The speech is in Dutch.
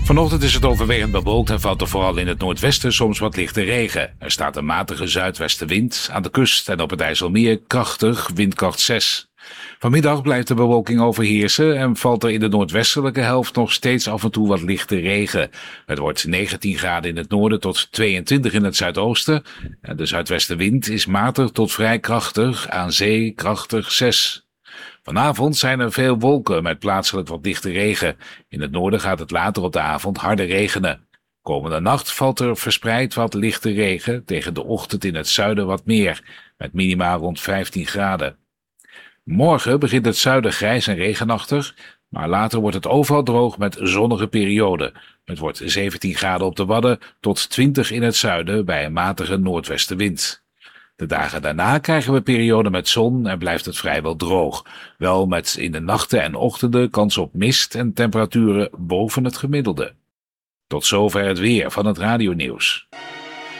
Vanochtend is het overwegend bewolkt en valt er vooral in het noordwesten soms wat lichte regen. Er staat een matige zuidwestenwind, aan de kust en op het IJsselmeer krachtig, windkracht 6. Vanmiddag blijft de bewolking overheersen en valt er in de noordwestelijke helft nog steeds af en toe wat lichte regen. Het wordt 19 graden in het noorden tot 22 in het zuidoosten. En de zuidwestenwind is matig tot vrij krachtig, aan zee krachtig 6. Vanavond zijn er veel wolken met plaatselijk wat lichte regen. In het noorden gaat het later op de avond harder regenen. Komende nacht valt er verspreid wat lichte regen, tegen de ochtend in het zuiden wat meer, met minima rond 15 graden. Morgen begint het zuiden grijs en regenachtig, maar later wordt het overal droog met zonnige perioden. Het wordt 17 graden op de Wadden tot 20 in het zuiden bij een matige noordwestenwind. De dagen daarna krijgen we perioden met zon en blijft het vrijwel droog. Wel met in de nachten en ochtenden kans op mist en temperaturen boven het gemiddelde. Tot zover het weer van het radionieuws.